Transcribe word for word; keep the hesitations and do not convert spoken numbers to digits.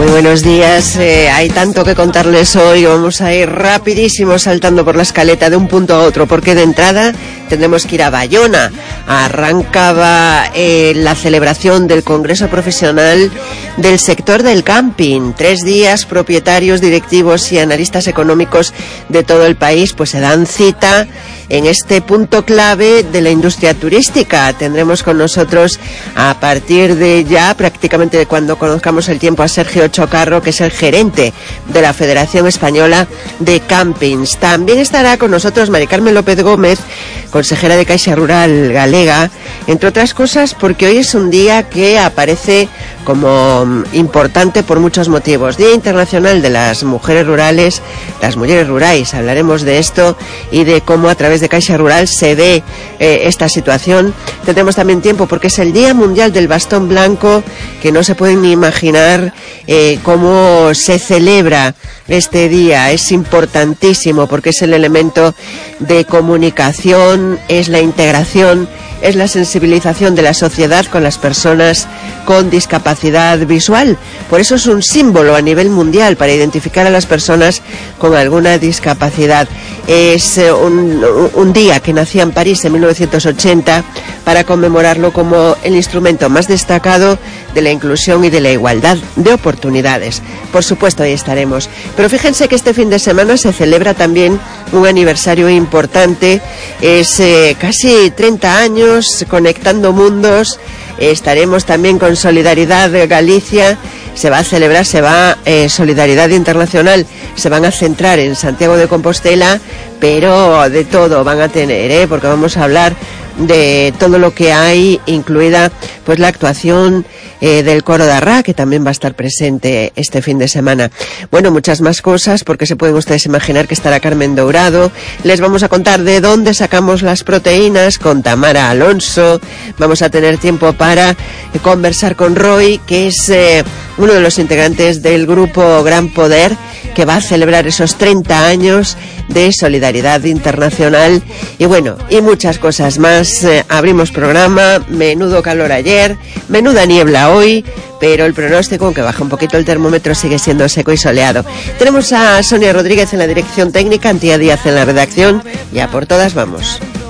Muy buenos días, eh, hay tanto que contarles hoy, vamos a ir rapidísimo saltando por la escaleta de un punto a otro, porque de entrada tendremos que ir a Bayona. Arrancaba eh, la celebración del Congreso Profesional del Sector del Camping. Tres días, propietarios, directivos y analistas económicos de todo el país pues se dan cita en este punto clave de la industria turística. Tendremos con nosotros a partir de ya, prácticamente de cuando conozcamos el tiempo, a Sergio Chocarro, que es el gerente de la Federación Española de Campings. También estará con nosotros Mari Carmen López Gómez, consejera de Caixa Rural Galega, entre otras cosas porque hoy es un día que aparece como importante por muchos motivos. Día Internacional de las Mujeres Rurales, las Mujeres Rurais. Hablaremos de esto y de cómo a través de Caixa Rural se ve eh, esta situación. Tendremos también tiempo porque es el Día Mundial del Bastón Blanco, que no se pueden ni imaginar eh, cómo se celebra este día. Es importantísimo porque es el elemento de comunicación, es la integración, es la sensibilización de la sociedad con las personas con discapacidad visual. Por eso es un símbolo a nivel mundial para identificar a las personas con alguna discapacidad. Es eh, un, un día que nacía en París en mil novecientos ochenta para conmemorarlo como el instrumento más destacado de la inclusión y de la igualdad de oportunidades. Por supuesto, ahí estaremos. Pero fíjense que este fin de semana se celebra también un aniversario importante. Es eh, casi treinta años, conectando mundos. Estaremos también con Solidaridad Galicia. Se va a celebrar, se va eh, Solidaridad Internacional, se van a centrar en Santiago de Compostela, pero de todo van a tener, ¿eh? Porque vamos a hablar de todo lo que hay, incluida pues la actuación eh, del coro de Arrá, que también va a estar presente este fin de semana. Bueno, muchas más cosas, porque se pueden ustedes imaginar que estará Carmen Dourado. Les vamos a contar de dónde sacamos las proteínas con Tamara Alonso. Vamos a tener tiempo para eh, conversar con Roy, que es eh, uno de los integrantes del grupo Gran Poder, que va a celebrar esos treinta años de Solidaridad Internacional. Y bueno, y muchas cosas más. Eh, abrimos programa, menudo calor ayer, menuda niebla hoy, pero el pronóstico, aunque baja un poquito el termómetro, sigue siendo seco y soleado. Tenemos a Sonia Rodríguez en la dirección técnica, Antía Díaz en la redacción, y a por todas vamos.